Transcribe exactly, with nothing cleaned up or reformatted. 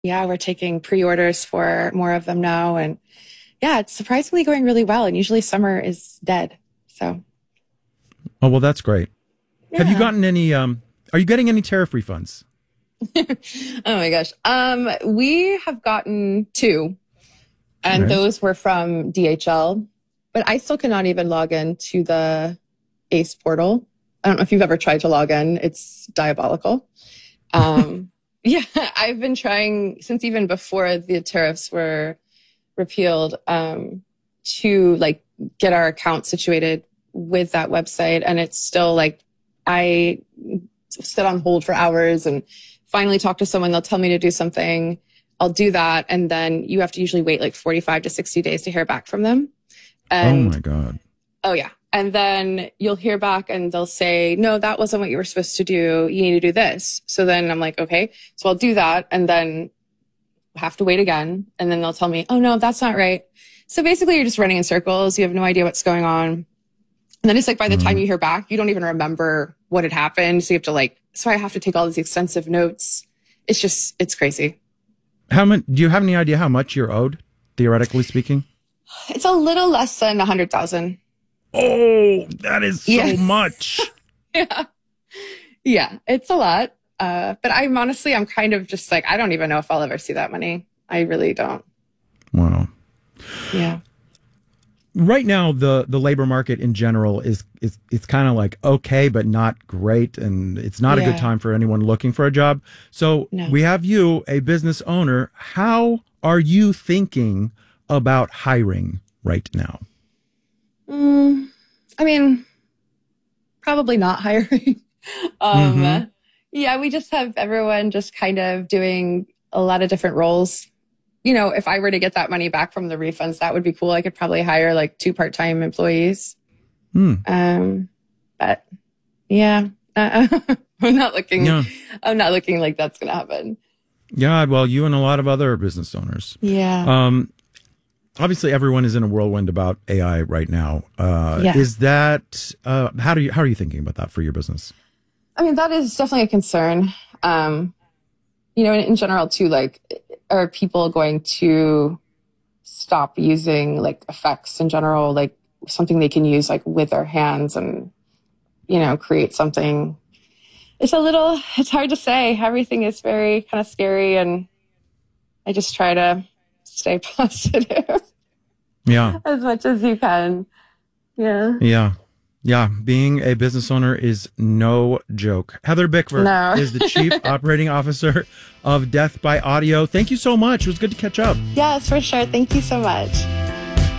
Yeah, we're taking pre-orders for more of them now. And yeah, it's surprisingly going really well. And usually summer is dead. So. Oh, well, that's great. Yeah. Have you gotten any, um, are you getting any tariff refunds? Oh my gosh. Um, we have gotten two, and Right. those were from D H L, but I still cannot even log in to the ACE portal. I don't know if you've ever tried to log in. It's diabolical. Um, yeah, I've been trying since even before the tariffs were repealed, um, to like get our account situated with that website. And it's still like, I sit on hold for hours and finally talk to someone. They'll tell me to do something. I'll do that. And then you have to usually wait like forty-five to sixty days to hear back from them. And, oh my God. Oh yeah. And then you'll hear back and they'll say, no, that wasn't what you were supposed to do. You need to do this. So then I'm like, okay, so I'll do that. And then have to wait again. And then they'll tell me, oh no, that's not right. So basically you're just running in circles. You have no idea what's going on. And then it's like, by the Mm. time you hear back, you don't even remember what had happened. So you have to like, so I have to take all these extensive notes. It's just, it's crazy. How much, do you have any idea how much you're owed, theoretically speaking? It's a little less than a hundred thousand. Oh, that is so Yeah. much. Yeah. Yeah, it's a lot. Uh, but I'm honestly, I'm kind of just like, I don't even know if I'll ever see that money. I really don't. Wow. Yeah. Right now, the, the labor market in general is, is it's kind of like okay, but not great. And it's not a Yeah. good time for anyone looking for a job. So No. we have you, a business owner. How are you thinking about hiring right now? Mm, I mean, probably not hiring. um, Mhm. Yeah, we just have everyone just kind of doing a lot of different roles. You know, if I were to get that money back from the refunds, that would be cool. I could probably hire like two part-time employees. Hmm. Um, but yeah, uh, I'm not looking, Yeah. I'm not looking like that's going to happen. Yeah. Well, you and a lot of other business owners. Yeah. Um, obviously, everyone is in a whirlwind about A I right now. Uh, Yeah. Is that uh, how do you how are you thinking about that for your business? I mean, that is definitely a concern. Um, you know, in, in general too, like, are people going to stop using like effects in general, like something they can use like with their hands and, you know, create something? It's a little, it's hard to say. Everything is very kind of scary, and I just try to stay positive Yeah. as much as you can. Yeah. Yeah. Yeah. Being a business owner is no joke. Heather Bickford No. is the Chief Operating Officer of Death by Audio. Thank you so much. It was good to catch up. Yes, for sure. Thank you so much.